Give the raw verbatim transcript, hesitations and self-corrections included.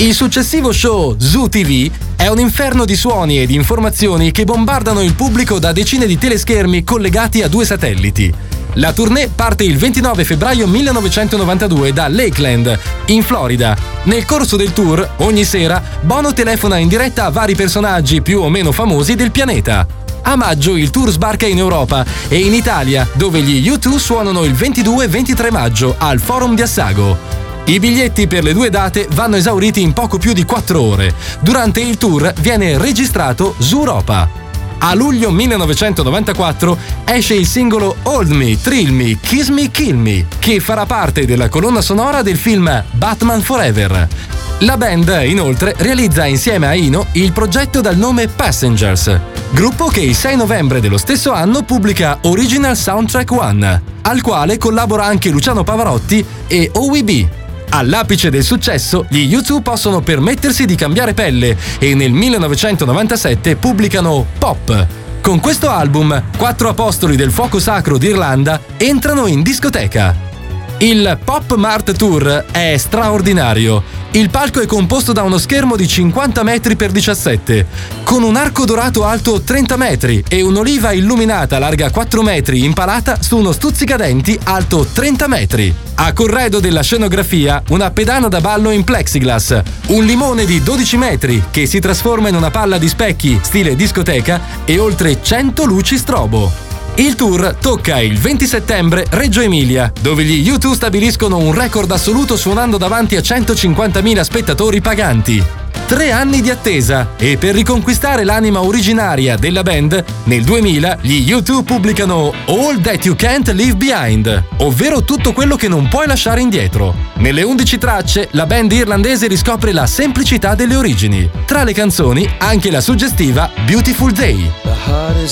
Il successivo show Zoo ti vu è un inferno di suoni e di informazioni che bombardano il pubblico da decine di teleschermi collegati a due satelliti. La tournée parte il ventinove febbraio millenovecentonovantadue da Lakeland, in Florida. Nel corso del tour, ogni sera, Bono telefona in diretta a vari personaggi più o meno famosi del pianeta. A maggio il tour sbarca in Europa e in Italia, dove gli U due suonano il ventidue e ventitré maggio al Forum di Assago. I biglietti per le due date vanno esauriti in poco più di quattro ore. Durante il tour viene registrato Zooropa. A luglio millenovecentonovantaquattro esce il singolo Hold Me, Thrill Me, Kiss Me, Kill Me, che farà parte della colonna sonora del film Batman Forever. La band, inoltre, realizza insieme a Eno il progetto dal nome Passengers, gruppo che il sei novembre dello stesso anno pubblica Original Soundtrack One, al quale collabora anche Luciano Pavarotti e O W B. All'apice del successo, gli U due possono permettersi di cambiare pelle e nel millenovecentonovantasette pubblicano Pop. Con questo album, quattro apostoli del fuoco sacro d'Irlanda entrano in discoteca. Il Pop Mart Tour è straordinario. Il palco è composto da uno schermo di cinquanta metri per diciassette, con un arco dorato alto trenta metri e un'oliva illuminata larga quattro metri impalata su uno stuzzicadenti alto trenta metri. A corredo della scenografia, una pedana da ballo in plexiglass, un limone di dodici metri che si trasforma in una palla di specchi stile discoteca e oltre cento luci strobo. Il tour tocca il venti settembre Reggio Emilia, dove gli U due stabiliscono un record assoluto suonando davanti a centocinquantamila spettatori paganti. Tre anni di attesa e per riconquistare l'anima originaria della band, nel duemila gli U due pubblicano All That You Can't Leave Behind, ovvero tutto quello che non puoi lasciare indietro. Nelle undici tracce, la band irlandese riscopre la semplicità delle origini. Tra le canzoni, anche la suggestiva Beautiful Day.